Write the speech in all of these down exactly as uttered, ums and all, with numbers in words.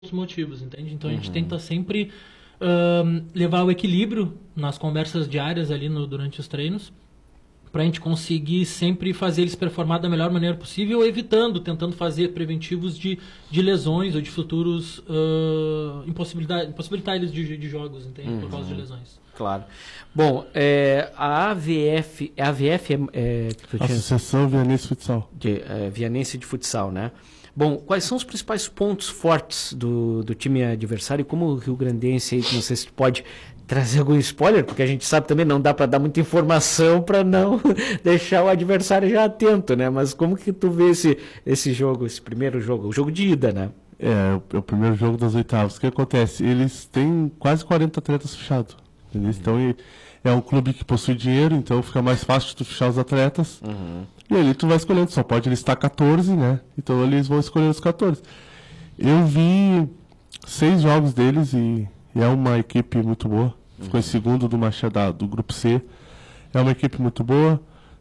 motivos, entende? Então a gente Uhum. tenta sempre uh, levar o equilíbrio nas conversas diárias ali no, durante os treinos, para a gente conseguir sempre fazer eles performar da melhor maneira possível, evitando, tentando fazer preventivos de, de lesões ou de futuros uh, impossibilidade, impossibilitar eles de, de jogos, entende? Uhum. Por causa de lesões. Claro. Bom, é, a A V F, a AVF é, é que tu tinha- Associação Vianense Futsal. de, é, Vianense de Futsal, né? Bom, quais são os principais pontos fortes do, do time adversário? E como o Rio Grandense, aí, não sei se tu pode trazer algum spoiler, porque a gente sabe também não dá para dar muita informação para não deixar o adversário já atento, né? Mas como que tu vê esse, esse jogo, esse primeiro jogo, o jogo de ida, né? É, o, é o primeiro jogo das oitavas. O que acontece? Eles têm quase quarenta atletas fechados. Entendeu? Uhum. Então e- é um clube que possui dinheiro, então fica mais fácil de tu fechar os atletas. Uhum. E ali tu vai escolhendo, só pode listar quatorze, né? Então eles vão escolher os quatorze. Eu vi seis jogos deles e, e é uma equipe muito boa. Ficou em segundo do, Machado, do grupo C. É uma equipe muito boa.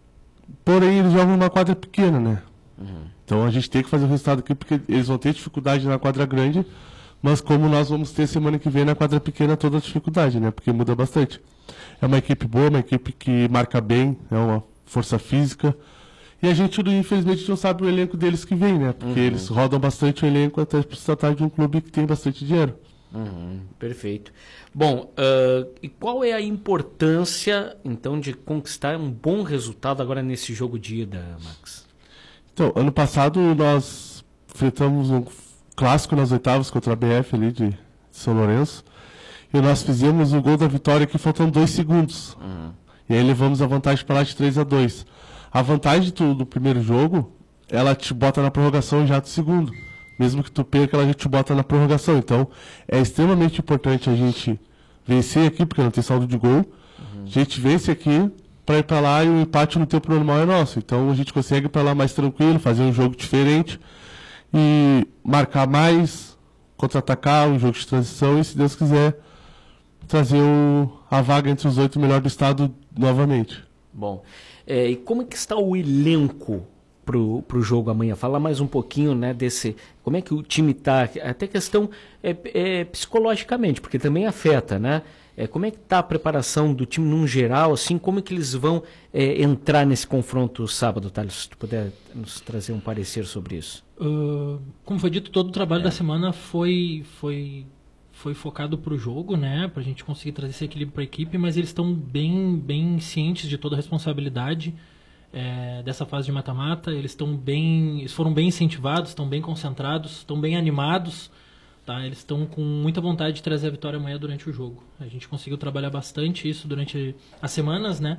Porém, eles jogam numa quadra pequena, né? Uhum. Então a gente tem que fazer o resultado aqui, porque eles vão ter dificuldade na quadra grande, mas como nós vamos ter semana que vem na quadra pequena toda a dificuldade, né? Porque muda bastante. É uma equipe boa, uma equipe que marca bem, é uma força física. E a gente, infelizmente, não sabe o elenco deles que vem, né? Porque Uhum. eles rodam bastante o elenco até por se tratar de um clube que tem bastante dinheiro. Uhum, perfeito. Bom, ah, e qual é a importância, então, de conquistar um bom resultado agora nesse jogo de ida, Max? Então, ano passado nós enfrentamos um clássico nas oitavas contra a B F ali de São Lourenço. E nós fizemos o gol da vitória aqui faltando dois segundos. Uhum. E aí levamos a vantagem para lá de três a dois. A vantagem do, do primeiro jogo, ela te bota na prorrogação já do segundo. Mesmo que tu perca, ela já te bota na prorrogação. Então, é extremamente importante a gente vencer aqui, porque não tem saldo de gol. Uhum. A gente vence aqui para ir para lá e o empate no tempo normal é nosso. Então, a gente consegue ir para lá mais tranquilo, fazer um jogo diferente e marcar mais, contra-atacar, um jogo de transição e, se Deus quiser, trazer o, a vaga entre os oito melhores do estado novamente. Bom, é, e como é que está o elenco pro, pro jogo amanhã? Fala mais um pouquinho, né, desse, como é que o time está, até questão é, é, psicologicamente, porque também afeta, né? É, como é que está a preparação do time num geral, assim, como é que eles vão é, entrar nesse confronto sábado, Thales? Se tu puder nos trazer um parecer sobre isso. Uh, como foi dito, todo o trabalho É. da semana foi, foi, foi focado para o jogo, né? Para a gente conseguir trazer esse equilíbrio para a equipe, mas eles estão bem, bem cientes de toda a responsabilidade é, dessa fase de mata-mata. Eles estão bem, eles foram bem incentivados, estão bem concentrados, estão bem animados. Tá? Eles estão com muita vontade de trazer a vitória amanhã durante o jogo. A gente conseguiu trabalhar bastante isso durante as semanas, né?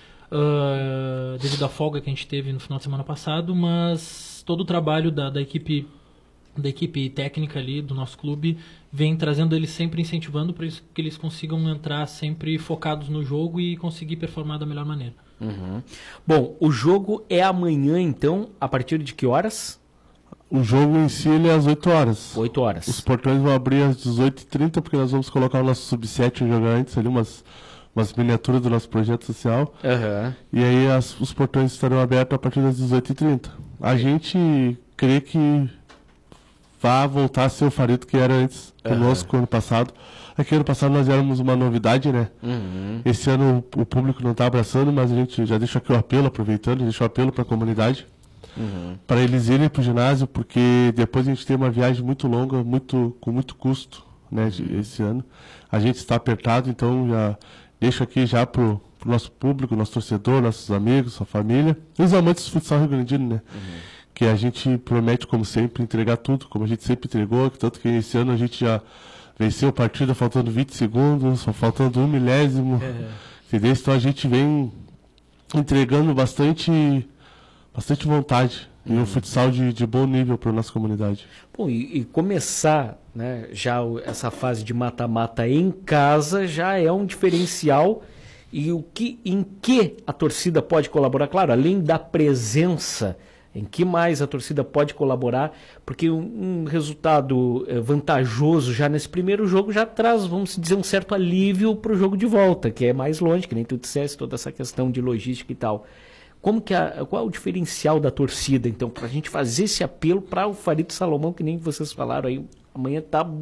Uh, devido à folga que a gente teve no final de semana passado, mas todo o trabalho da, da equipe da equipe técnica ali do nosso clube vem trazendo eles sempre incentivando para que eles consigam entrar sempre focados no jogo e conseguir performar da melhor maneira. Uhum. Bom, o jogo é amanhã, então, a partir de que horas? O jogo em si ele é às oito horas. oito horas. Os portões vão abrir às dezoito e trinta, porque nós vamos colocar o nosso sub sete jogar antes ali, umas, umas miniaturas do nosso projeto social. Uhum. E aí as, os portões estarão abertos a partir das dezoito e trinta. A gente crê que vai voltar a ser o Farito que era antes conosco ano passado. Aqui ano passado nós éramos uma novidade, né? Uhum. Esse ano o público não está abraçando, mas a gente já deixa aqui o apelo, aproveitando, deixa o apelo para a comunidade. Uhum. Para eles irem para o ginásio, porque depois a gente tem uma viagem muito longa, muito, com muito custo, né, de, esse ano. A gente está apertado, então já deixo aqui já para o nosso público, nosso torcedor, nossos amigos, sua família, e os amantes do futsal rio-grandino, né? Uhum. Que a gente promete, como sempre, entregar tudo, como a gente sempre entregou, tanto que esse ano a gente já venceu a partida faltando vinte segundos, só faltando um milésimo, É. entendeu? Então a gente vem entregando bastante... bastante vontade e um futsal de, de bom nível para a nossa comunidade. Bom, e, e começar, né, já o- essa fase de mata-mata em casa já é um diferencial. E o que, em que a torcida pode colaborar? Claro, além da presença, em que mais a torcida pode colaborar? Porque um, um resultado eh, vantajoso já nesse primeiro jogo já traz, vamos dizer, um certo alívio para o jogo de volta, que é mais longe, que nem tu disseste, toda essa questão de logística e tal. Como que a, qual é o diferencial da torcida, então, para a gente fazer esse apelo para o Farito Salomão, que nem vocês falaram aí, Amanhã tá